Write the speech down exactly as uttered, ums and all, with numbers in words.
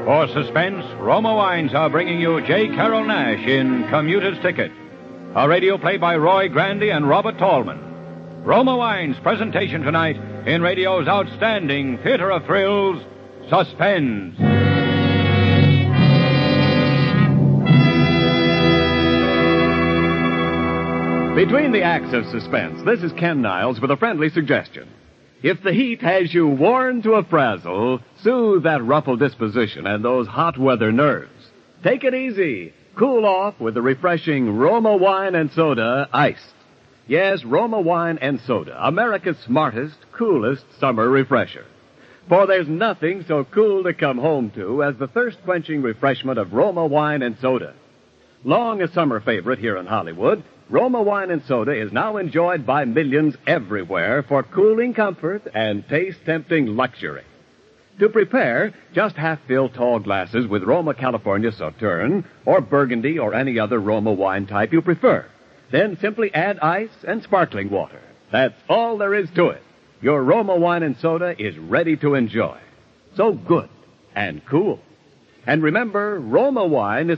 For suspense, Roma Wines are bringing you J. Carrol Naish in Commuter's Ticket, a radio play by Roy Grandy and Robert Tallman. Roma Wines' presentation tonight in radio's outstanding theater of thrills, Suspense. Between the acts of suspense, this is Ken Niles with a friendly suggestion. If the heat has you worn to a frazzle, soothe that ruffled disposition and those hot weather nerves. Take it easy. Cool off with the refreshing Roma Wine and Soda Iced. Yes, Roma Wine and Soda, America's smartest, coolest summer refresher. For there's nothing so cool to come home to as the thirst-quenching refreshment of Roma Wine and Soda. Long a summer favorite here in Hollywood, Roma Wine and Soda is now enjoyed by millions everywhere for cooling comfort and taste-tempting luxury. To prepare, just half-fill tall glasses with Roma California Sauterne or Burgundy or any other Roma wine type you prefer. Then simply add ice and sparkling water. That's all there is to it. Your Roma Wine and Soda is ready to enjoy. So good and cool. And remember, Roma Wine is